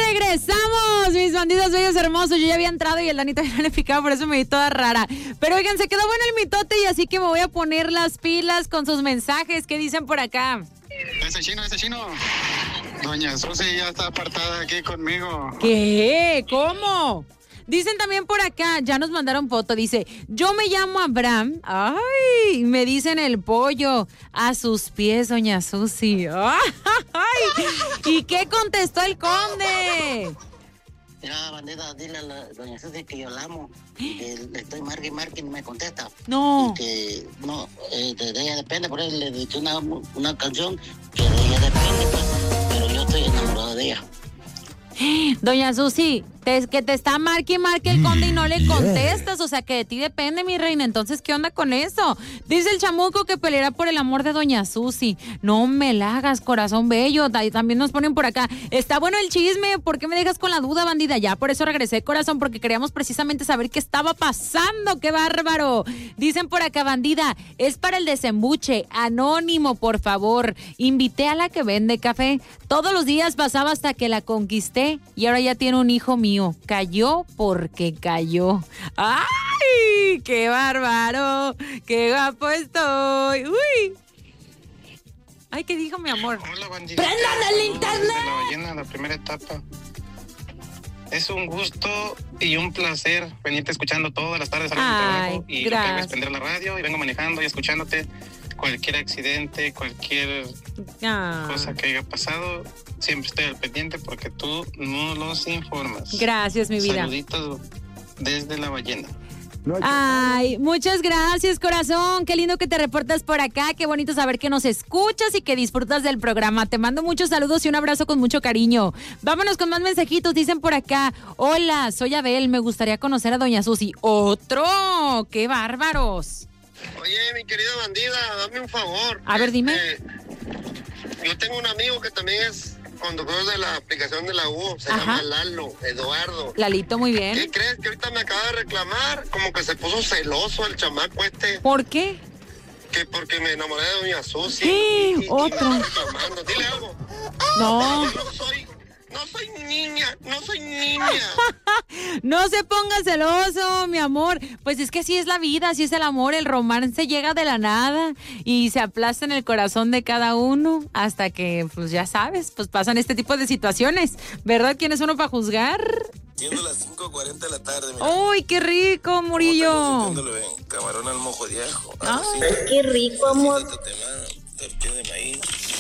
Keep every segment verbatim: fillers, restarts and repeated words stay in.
regresamos, mis bandidos bellos hermosos. Yo ya había entrado y el Dani todavía no le picaba, por eso me vi toda rara. Pero oigan, se quedó bueno el mitote y así que me voy a poner las pilas con sus mensajes. ¿Qué dicen por acá? Ese chino, ese chino. Doña Susi ya está apartada aquí conmigo. ¿Qué? ¿Cómo? Dicen también por acá, ya nos mandaron foto, dice, yo me llamo Abraham, ay, me dicen el pollo, a sus pies, doña Susi, ay, ¿y qué contestó el conde? Mira, bandida, dile a la doña Susi que yo la amo, que le estoy marque y marque y no me contesta. No. Y que no, eh, de, de ella depende, por eso le dediqué una, una canción que de ella depende, pues, pero yo estoy enamorado de ella. Doña Susi, te, que te está marque y marque el conde y no le Yeah. contestas, o sea que de ti depende, mi reina, entonces ¿qué onda con eso? Dice el chamuco que peleará por el amor de doña Susi. No me la hagas, corazón bello. Ta- También nos ponen por acá, está bueno el chisme, ¿por qué me dejas con la duda, bandida? Ya, por eso regresé, corazón, porque queríamos precisamente saber qué estaba pasando, qué bárbaro. Dicen por acá, bandida, es para el desembuche, anónimo, por favor. Invité a la que vende café, todos los días pasaba hasta que la conquisté y ahora ya tiene un hijo mío. Cayó porque cayó. ¡Ay! ¡Qué bárbaro! ¡Qué guapo estoy! ¡Uy! Ay, ¿qué dijo mi amor? Hola, bandita. ¡Prendan el Saludos internet! desde La Ballena, la primera etapa. Es un gusto y un placer venirte escuchando todas las tardes al Ay, trabajo. Y lo que hago gracias. es prender la radio y vengo manejando y escuchándote. Cualquier accidente, cualquier Ah, cosa que haya pasado, siempre estoy al pendiente porque tú no los informas. gracias, mi vida. Saluditos desde La Ballena. Ay, muchas gracias, corazón. Qué lindo que te reportas por acá. Qué bonito saber que nos escuchas y que disfrutas del programa. Te mando muchos saludos y un abrazo con mucho cariño. Vámonos con más mensajitos. Dicen por acá, hola, soy Abel. Me gustaría conocer a doña Susi. ¡Otro! ¡Qué bárbaros! Oye, mi querida bandida, dame un favor. A ver, dime. Este, yo tengo un amigo que también es conductor de la aplicación de la U, se Ajá. llama Lalo, Eduardo. Lalito, muy ¿Qué bien. crees? Que ahorita me acaba de reclamar, como que se puso celoso el chamaco este, ¿Por qué? que porque me enamoré de doña Susi. ¡Eh! y, y- y Otro. me está reclamando. Dile algo. No. Yo no soy, no soy niña, no soy niña. No se ponga celoso, mi amor. Pues es que así es la vida, así es el amor. El romance llega de la nada y se aplasta en el corazón de cada uno hasta que, pues ya sabes, pues pasan este tipo de situaciones. ¿Verdad? ¿Quién es uno para juzgar? Siendo las cinco cuarenta de la tarde, mira. ¡Uy, qué rico, Murillo! Sintiéndolo bien. Camarón al mojo de ajo. Ay, arrocito, qué rico, amor. salsita de tatemada, tortilla de maíz.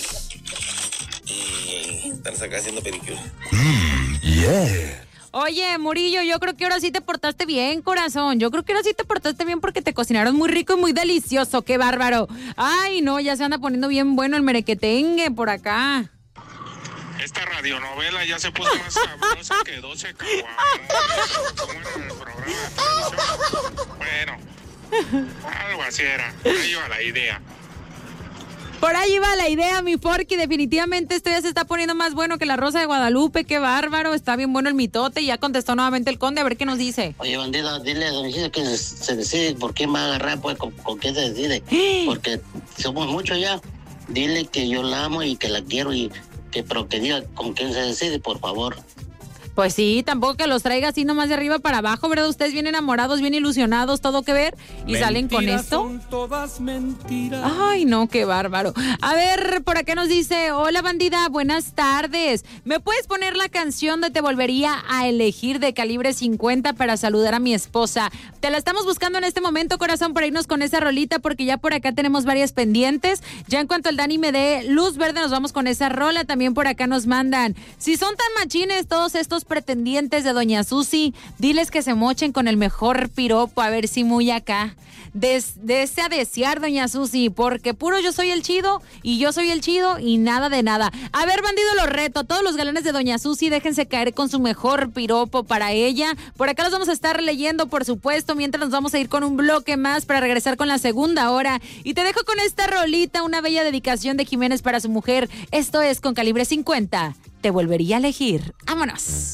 Y están acá haciendo pedicure. Yeah. Oye, Murillo, yo creo que ahora sí te portaste bien, corazón. Yo creo que ahora sí te portaste bien porque te cocinaron muy rico y muy delicioso. ¡Qué bárbaro! Ay, no, ya se anda poniendo bien bueno el merequetengue por acá. Esta radionovela ya se puso más sabrosa que doce caguamas. Como era el programa de televisión. Bueno, algo así era. Ahí iba la idea. Por ahí va la idea, mi Forky. Definitivamente esto ya se está poniendo más bueno que la Rosa de Guadalupe. ¡Qué bárbaro! Está bien bueno el mitote. Y ya contestó nuevamente el conde. A ver qué nos dice. Oye, bandida, dile a doña Susi que se, se decide por quién va a agarrar, pues, con, con quién se decide. Porque somos muchos ya. Dile que yo la amo y que la quiero y que, pero que diga con quién se decide, por favor. Pues sí, tampoco que los traiga así nomás de arriba para abajo, ¿verdad? Ustedes bien enamorados, bien ilusionados, todo que ver, y salen con esto. Son todas mentiras. Ay, no, qué bárbaro. A ver, por acá nos dice, hola bandida, buenas tardes. ¿Me puedes poner la canción de Te Volvería a Elegir de Calibre cincuenta para saludar a mi esposa? Te la estamos buscando en este momento, corazón, para irnos con esa rolita, porque ya por acá tenemos varias pendientes. Ya en cuanto el Dani me dé luz verde, nos vamos con esa rola. También por acá nos mandan, si son tan machines todos estos pretendientes de doña Susi, diles que se mochen con el mejor piropo, a ver si muy acá. Des, desea desear, doña Susi, porque puro yo soy el chido y yo soy el chido y nada de nada. A ver, bandido, lo reto. Todos los galanes de doña Susi, déjense caer con su mejor piropo para ella. Por acá los vamos a estar leyendo, por supuesto, mientras nos vamos a ir con un bloque más para regresar con la segunda hora. Y te dejo con esta rolita, una bella dedicación de Jiménez para su mujer. Esto es Con Calibre cincuenta. Te volvería a elegir. ¡Vámonos!